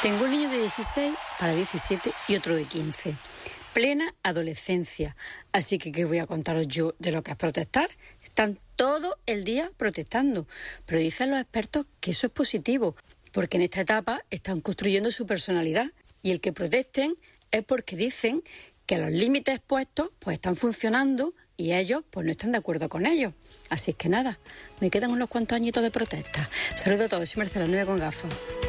Tengo un niño de 16 para 17 y otro de 15. Plena adolescencia. Así que, ¿qué voy a contaros yo de lo que es protestar? Están todo el día protestando. Pero dicen los expertos que eso es positivo, porque en esta etapa están construyendo su personalidad. Y el que protesten es porque dicen que los límites puestos pues están funcionando y ellos pues no están de acuerdo con ellos. Así es que nada, me quedan unos cuantos añitos de protesta. Saludos a todos, soy Marcela Nueva con gafas.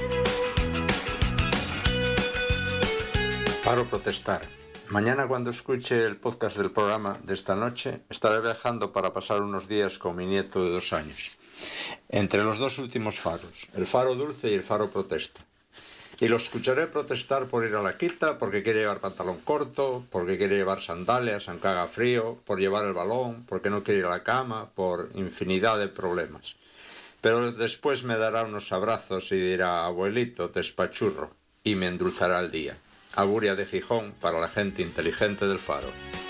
Paro protestar. Mañana, cuando escuche el podcast del programa de esta noche, estaré viajando para pasar unos días con mi nieto de 2 años. Entre los 2 últimos faros, el faro dulce y el faro protesta. Y lo escucharé protestar por ir a la quita, porque quiere llevar pantalón corto, porque quiere llevar sandalias aunque haga frío, por llevar el balón, porque no quiere ir a la cama, por infinidad de problemas. Pero después me dará unos abrazos y dirá: abuelito, te espachurro, y me endulzará el día. Auguria de Gijón para la gente inteligente del Faro.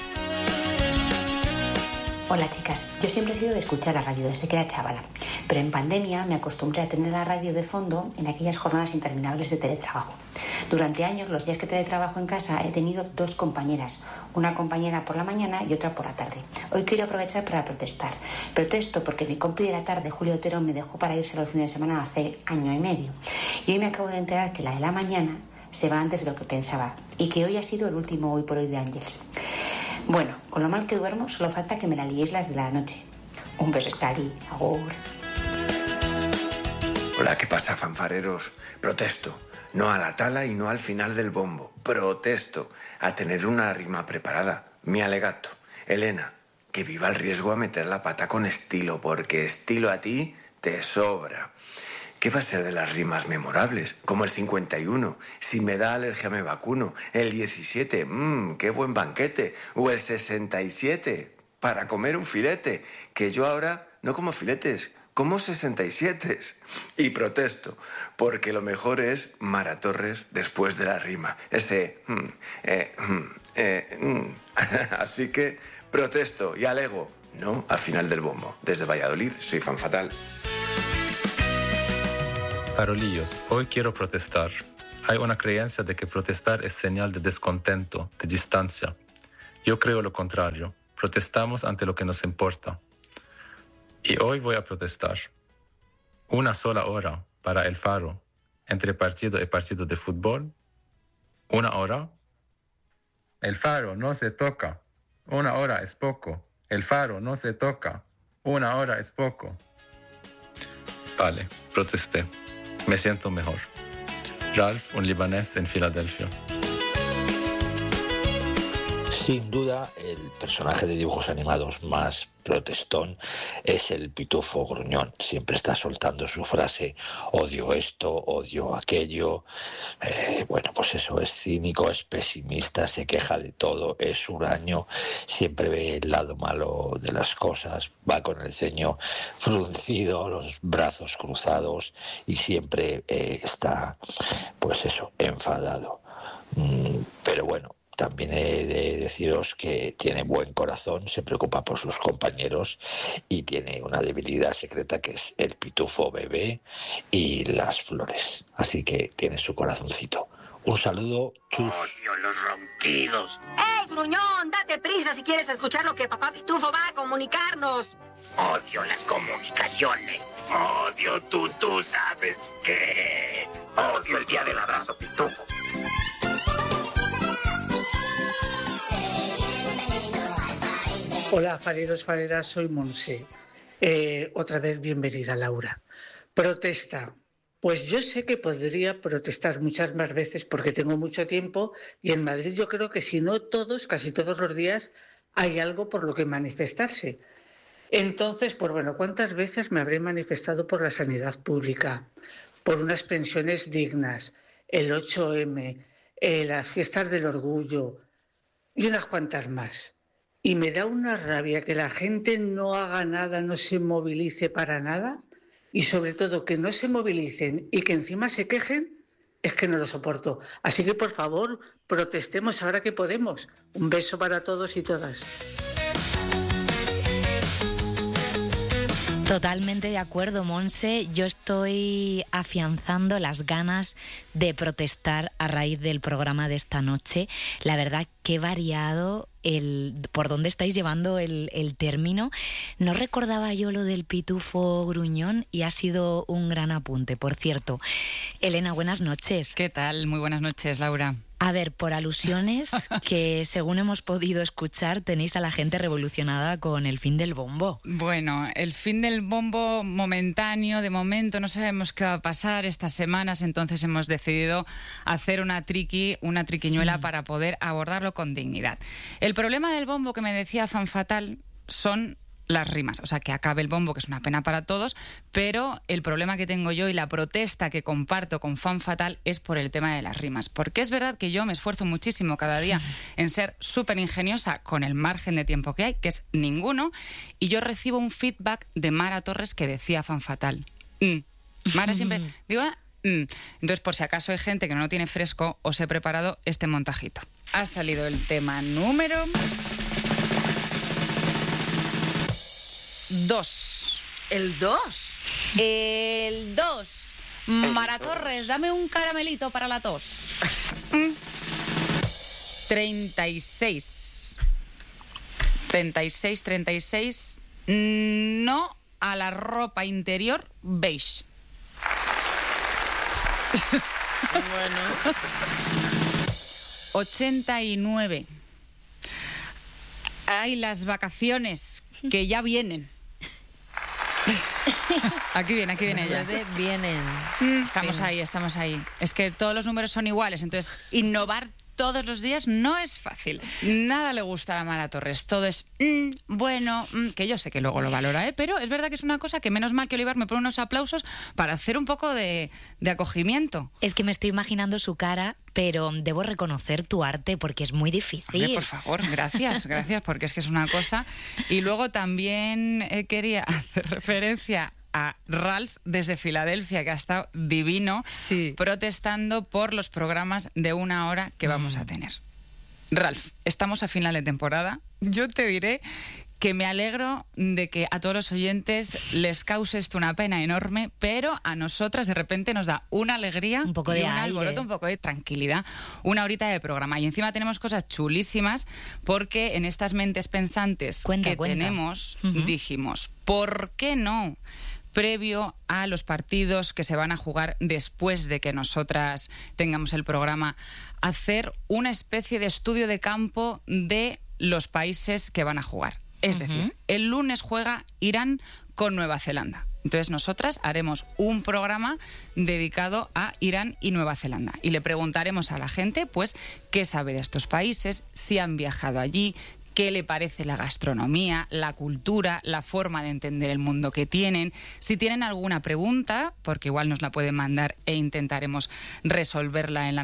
Hola chicas, yo siempre he sido de escuchar la radio desde que era chavala, pero en pandemia me acostumbré a tener la radio de fondo en aquellas jornadas interminables de teletrabajo. Durante años, los días que teletrabajo en casa, he tenido 2 compañeras, una compañera por la mañana y otra por la tarde. Hoy quiero aprovechar para protestar. Protesto porque mi compi de la tarde, Julio Otero, me dejó para irse los fines de semana hace 1 año y medio. Y hoy me acabo de enterar que la de la mañana se va antes de lo que pensaba y que hoy ha sido el último hoy por hoy de Ángels. Bueno, con lo mal que duermo, solo falta que me la liéis las de la noche. Un beso, Scali. Agur. Hola, ¿qué pasa, fanfareros? Protesto. No a la tala y no al final del bombo. Protesto a tener una rima preparada. Mi alegato. Elena, que viva el riesgo a meter la pata con estilo, porque estilo a ti te sobra. ¿Qué va a ser de las rimas memorables? Como el 51, si me da alergia me vacuno. El 17, qué buen banquete. O el 67, para comer un filete. Que yo ahora no como filetes, como 67. Y protesto, porque lo mejor es Mara Torres después de la rima. Ese Así que protesto y alego, no al final del bombo. Desde Valladolid, soy fan fatal. Farolillos, hoy quiero protestar. Hay una creencia de que protestar es señal de descontento, de distancia. Yo creo lo contrario. Protestamos ante lo que nos importa. Y hoy voy a protestar. 1 sola hora para el Faro, entre partido y partido de fútbol. 1 hora. El Faro no se toca. 1 hora es poco. El Faro no se toca. 1 hora es poco. Vale, protesté. Me siento mejor. Ralph, un libanés en Filadelfia. Sin duda, el personaje de dibujos animados más protestón es el pitufo gruñón. Siempre está soltando su frase: odio esto, odio aquello. Bueno, pues eso, es cínico, es pesimista, se queja de todo, es huraño, siempre ve el lado malo de las cosas, va con el ceño fruncido, los brazos cruzados y siempre está, pues eso, enfadado. Pero bueno, también he de deciros que tiene buen corazón, se preocupa por sus compañeros y tiene una debilidad secreta que es el pitufo bebé y las flores. Así que tiene su corazoncito. Un saludo, chus. Odio los ronquidos. ¡Ey, gruñón! Date prisa si quieres escuchar lo que papá Pitufo va a comunicarnos. Odio las comunicaciones. Odio tú sabes qué. Odio el día del abrazo pitufo. Hola, fareros, fareras, soy Monse. Otra vez bienvenida, Laura. Protesta. Pues yo sé que podría protestar muchas más veces porque tengo mucho tiempo y en Madrid yo creo que si no todos, casi todos los días hay algo por lo que manifestarse. Entonces, pues bueno, ¿cuántas veces me habré manifestado por la sanidad pública, por unas pensiones dignas, el 8M, las fiestas del orgullo y unas cuantas más? Y me da una rabia que la gente no haga nada, no se movilice para nada y sobre todo que no se movilicen y que encima se quejen, es que no lo soporto. Así que por favor, protestemos ahora que podemos. Un beso para todos y todas. Totalmente de acuerdo, Monse. Yo estoy afianzando las ganas de protestar a raíz del programa de esta noche. La verdad, qué variado por dónde estáis llevando el término. No recordaba yo lo del pitufo gruñón y ha sido un gran apunte. Por cierto, Elena, buenas noches. ¿Qué tal? Muy buenas noches, Laura. A ver, por alusiones, que según hemos podido escuchar, tenéis a la gente revolucionada con el fin del bombo. Bueno, el fin del bombo momentáneo, de momento, no sabemos qué va a pasar estas semanas, entonces hemos decidido hacer una triquiñuela para poder abordarlo con dignidad. El problema del bombo, que me decía Fan Fatal, son las rimas, o sea, que acabe el bombo, que es una pena para todos, pero el problema que tengo yo y la protesta que comparto con Fan Fatal es por el tema de las rimas, porque es verdad que yo me esfuerzo muchísimo cada día en ser súper ingeniosa con el margen de tiempo que hay, que es ninguno, y yo recibo un feedback de Mara Torres que decía Fan Fatal. Mara siempre... Digo, Entonces, por si acaso hay gente que no lo tiene fresco, os he preparado este montajito. Ha salido el tema número 2. ¿El 2? El 2. Mara Torres, dame un caramelito para la tos. 36. 36. No a la ropa interior beige. Bueno. 89. Hay las vacaciones que ya vienen. Aquí viene ella. Vienen. Estamos ahí. Es que todos los números son iguales, entonces innovar todos los días no es fácil. Nada le gusta a la Mara Torres. Todo es bueno, que yo sé que luego lo valora, pero es verdad que es una cosa que menos mal que Olivar me pone unos aplausos para hacer un poco de acogimiento. Es que me estoy imaginando su cara, pero debo reconocer tu arte porque es muy difícil. Hombre, por favor, gracias, porque es que es una cosa. Y luego también quería hacer referencia a Ralph desde Filadelfia, que ha estado divino, protestando por los programas de 1 hora que vamos a tener. Ralph, estamos a final de temporada. Yo te diré que me alegro de que a todos los oyentes les cause esto una pena enorme, pero a nosotras de repente nos da una alegría, un poco de un aire, alboroto, un poco de tranquilidad, 1 horita de programa. Y encima tenemos cosas chulísimas, porque en estas mentes pensantes tenemos, dijimos, ¿por qué no? Previo a los partidos que se van a jugar después de que nosotras tengamos el programa, hacer una especie de estudio de campo de los países que van a jugar. Es decir, el lunes juega Irán con Nueva Zelanda. Entonces nosotras haremos un programa dedicado a Irán y Nueva Zelanda. Y le preguntaremos a la gente, pues, qué sabe de estos países, si han viajado allí, qué le parece la gastronomía, la cultura, la forma de entender el mundo que tienen. Si tienen alguna pregunta, porque igual nos la pueden mandar e intentaremos resolverla en la